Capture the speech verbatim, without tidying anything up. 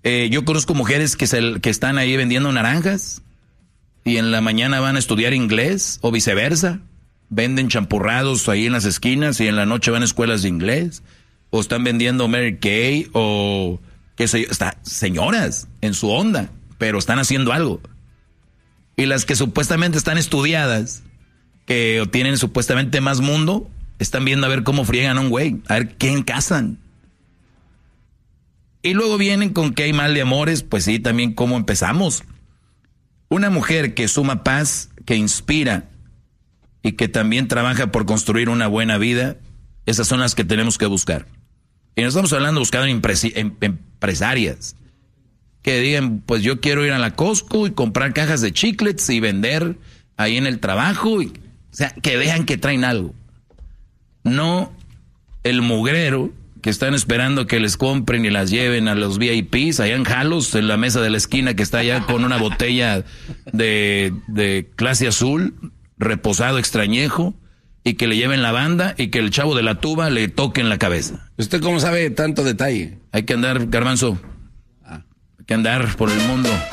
Eh, yo conozco mujeres que, se, que están ahí vendiendo naranjas y en la mañana van a estudiar inglés o viceversa. Venden champurrados ahí en las esquinas y en la noche van a escuelas de inglés. O están vendiendo Mary Kay o qué sé yo. Está, señoras en su onda, pero están haciendo algo. Y las que supuestamente están estudiadas, que tienen supuestamente más mundo, están viendo a ver cómo friegan a un güey, a ver quién casan. Y luego vienen con que hay mal de amores, pues sí, también cómo empezamos. Una mujer que suma paz, que inspira y que también trabaja por construir una buena vida, esas son las que tenemos que buscar. Y no estamos hablando de buscar empresi- em- empresarias que digan, pues yo quiero ir a la Costco y comprar cajas de chiclets y vender ahí en el trabajo. Y, o sea, que vean que traen algo. No el mugrero que están esperando que les compren y las lleven a los V I Pes allá en Jalos, en la mesa de la esquina que está allá con una botella de, de clase azul, reposado extrañejo, y que le lleven la banda y que el chavo de la tuba le toque en la cabeza. ¿Usted cómo sabe tanto detalle? Hay que andar, Garbanzo, hay que andar por el mundo.